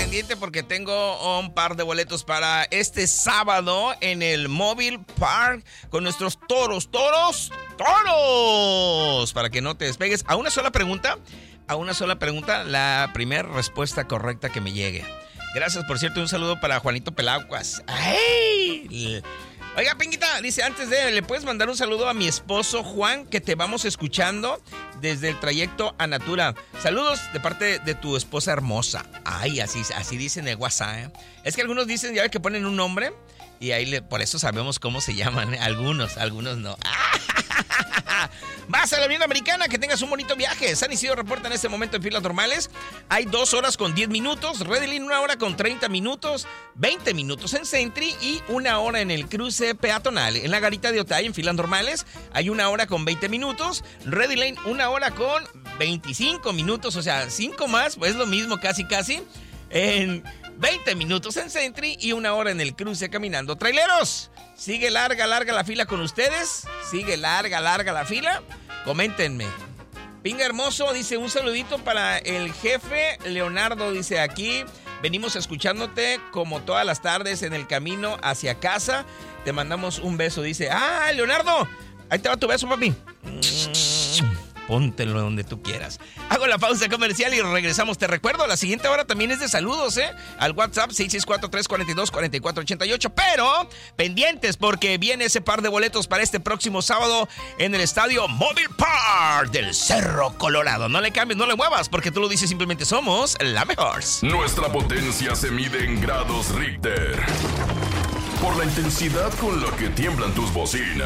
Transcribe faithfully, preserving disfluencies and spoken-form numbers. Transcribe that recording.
pendiente porque tengo un par de boletos para este sábado en el Mobile Park con nuestros toros, toros, toros. Para que no te despegues. A una sola pregunta, a una sola pregunta, la primera respuesta correcta que me llegue. Gracias, por cierto, un saludo para Juanito Pelaguas. ¡Ay! Oiga, Pinguita, dice, antes de, ¿le puedes mandar un saludo a mi esposo Juan, que te vamos escuchando desde el trayecto a Natura? Saludos de parte de tu esposa hermosa. Ay, así, así dicen en el WhatsApp, ¿eh? Es que algunos dicen, ya ves que ponen un nombre y ahí le, por eso sabemos cómo se llaman, ¿eh? Algunos, algunos no. Vas a la Unión Americana, que tengas un bonito viaje. San Isidro reporta en este momento en filas normales. Hay dos horas con diez minutos. Redline una hora con treinta minutos. veinte minutos en Sentry y una hora en el cruce peatonal. En la Garita de Otay, en filas normales, hay una hora con veinte minutos. Redline una hora con veinticinco minutos. O sea, cinco más, pues es lo mismo casi casi. En veinte minutos en Sentry y una hora en el cruce caminando. Traileros, sigue larga, larga la fila con ustedes. Sigue larga, larga la fila. Coméntenme. Pinga hermoso, dice, un saludito para el jefe Leonardo, dice, aquí venimos escuchándote como todas las tardes en el camino hacia casa. Te mandamos un beso, dice. ¡Ah, Leonardo! Ahí te va tu beso, papi. Póntelo donde tú quieras. Hago la pausa comercial y regresamos. Te recuerdo, la siguiente hora también es de saludos, ¿eh? Al WhatsApp seis seis cuatro, tres cuatro dos, cuatro cuatro ocho ocho. Pero pendientes porque viene ese par de boletos para este próximo sábado en el estadio Mobile Park del Cerro Colorado. No le cambies, no le muevas, porque tú lo dices, simplemente somos la mejor. Nuestra potencia se mide en grados Richter por la intensidad con la que tiemblan tus bocinas.